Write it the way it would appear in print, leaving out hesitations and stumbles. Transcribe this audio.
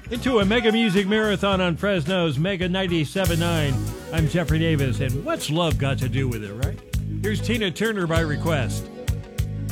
into a Mega Music Marathon on Fresno's Mega 97.9. I'm Jeffrey Davis, and what's love got to do with it, right? Here's Tina Turner by request.